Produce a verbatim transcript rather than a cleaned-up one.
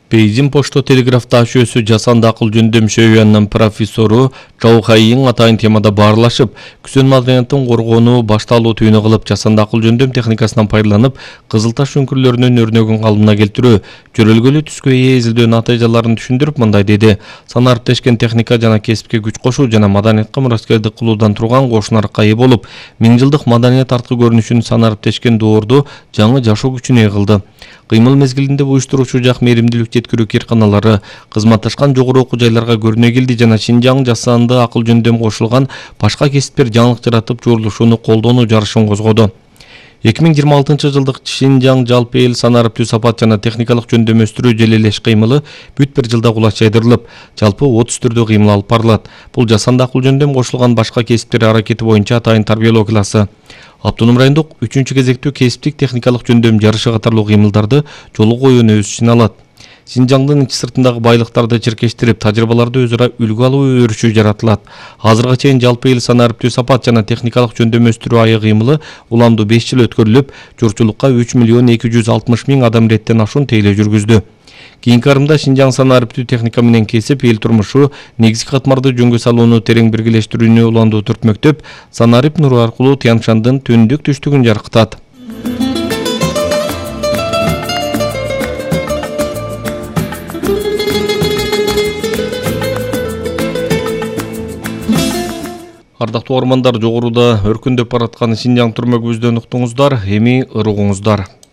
Бейжин Почто Телеграф ташуусу жасанды акыл жөнүндө мөшөйүнүн профессору Чоу Хайин атайын темада баарлашып, күсөн маданияттын коргоону башталуу түйүнү кылып, жасанды акыл жөндөм техникасынан пайдаланып, Кызыл Таш үңкүрлөрүнүн өрнөгүн калыбына келтирүү, жөрөлгөлүү түскө ээ изилдөө натыйжаларын түшүндүрүп мындай деди: санариптешкен техника жана кесипке күч кошуу жана маданиятка мураскердик кылуудан турган кош нарыкка ээ болуп, миң жылдык маданият арткы көрүнүшүн санариптешкен доорду жаңы жашоо күчүнө ээ кылды. Кыймыл мезгилинде уюштуруучу жак мээримдүүлүк жеткирүү кирканалары кызматташкан жогору окуу жайларга көрүнө келди жана Шинжаң жасанды акыл жөндөм кошулган башка кесиптер жаңылык жаратып журулушуну колдонуу жарышын козгоду. эки миң жыйырма алтынчы жылдык Шинжаң жалпы эл санариптүү сапат жана техникалык жөндөм өстүрүү желелеш кыймылы бүт бир жылда кулач жайдырылып, жалпы отуз түрдө кыймыл алып барылат. Бул жасанды акыл жөндөм кошулган башка кесиптер аракети боюнча атайын тарбиялоо классы. Автоном райондук үчүнчү кезектүү кесиптик техникалык жөндөм жарышы катарлуу кыймылдарды жолго коюуну өз ичине алат. Шинжаңдын ичи сыртындагы байлыктарды черкештирип, тажрыйбаларды өзара үлгү алуу өрүшү жаратылат. Азырга чейин жалпы эл санариптүү сапат жана техникалык жөндөм өстүрүү айы кыймылы уламдуу беш жыл өткөрүлүп, журтчулукка үч миллион эки жүз алтымыш миң адам реттен ашуун тейлөө жүргүздү. Кийинки арымда Шинжаң санариптүү техника менен кесип, эл турмушу, негизги катмарды жөнгө салууну терең биргелештирүүнү уландуу түртмөктөп, санарип нуру аркылуу Тянь-Шандын түндүк түштүгүн жаркытат. Ардактуу угармандар, жогоруда өркүндөп бараткан Шинжаң түрмөгүбүздөн уктуңуздар, эми ырыгыңыздар.